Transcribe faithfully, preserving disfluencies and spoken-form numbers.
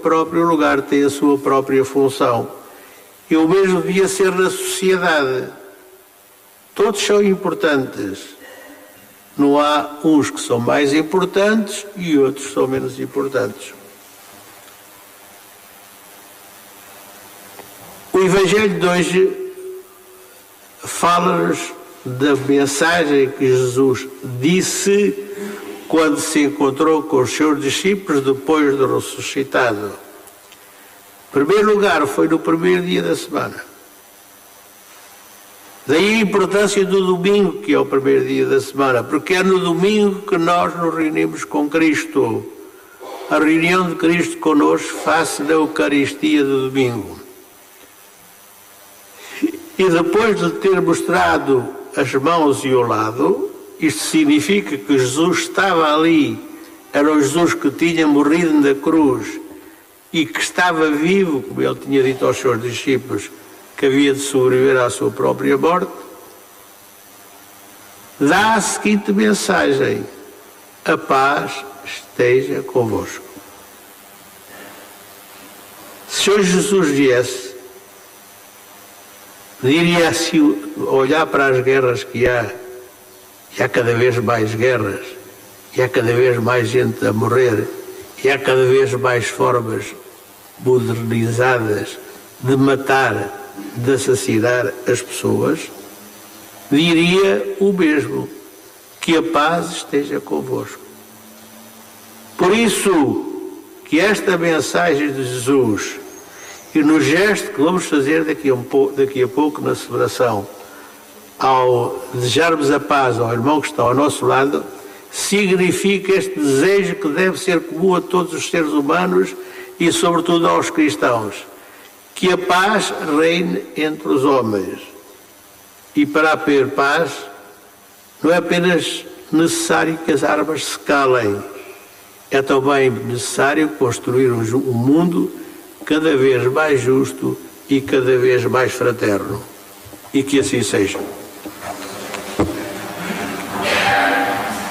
próprio lugar, tem a sua própria função. E o mesmo devia ser na sociedade. Todos são importantes. Não há uns que são mais importantes e outros que são menos importantes. O Evangelho de hoje fala-nos da mensagem que Jesus disse quando se encontrou com os seus discípulos depois de ressuscitado. Em primeiro lugar, foi no primeiro dia da semana. Daí a importância do domingo, que é o primeiro dia da semana, porque é no domingo que nós nos reunimos com Cristo. A reunião de Cristo connosco face na Eucaristia do domingo. E depois de ter mostrado as mãos e o lado, isto significa que Jesus estava ali, era o Jesus que tinha morrido na cruz e que estava vivo, como ele tinha dito aos seus discípulos, que havia de sobreviver à sua própria morte, dá a seguinte mensagem: a paz esteja convosco. Se hoje Jesus viesse, diria assim, olhar para as guerras que há, e há cada vez mais guerras, e há cada vez mais gente a morrer, e há cada vez mais formas modernizadas de matar, de assassinar as pessoas, diria o mesmo, que a paz esteja convosco. Por isso que esta mensagem de Jesus, e no gesto que vamos fazer daqui a, um pouco, daqui a pouco na celebração, ao desejarmos a paz ao irmão que está ao nosso lado, significa este desejo que deve ser comum a todos os seres humanos e sobretudo aos cristãos, que a paz reine entre os homens. E para haver paz não é apenas necessário que as armas se calem, é também necessário construir um mundo cada vez mais justo e cada vez mais fraterno. E que assim seja.